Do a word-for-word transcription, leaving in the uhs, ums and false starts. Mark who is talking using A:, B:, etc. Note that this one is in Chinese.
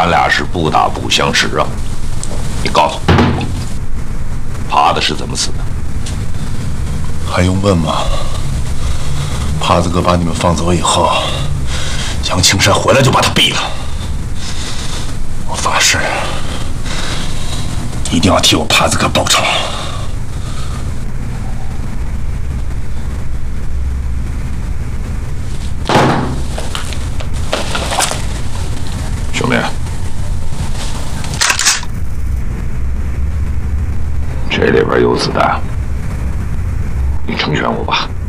A: 咱俩是不打不相识啊！你告诉我，耙子是怎么死的？
B: 还用问吗？耙子哥把你们放走以后，杨青山回来就把他毙了。我发誓，一定要替我耙子哥报仇。
A: 兄弟，这里边有子弹，你成全我吧。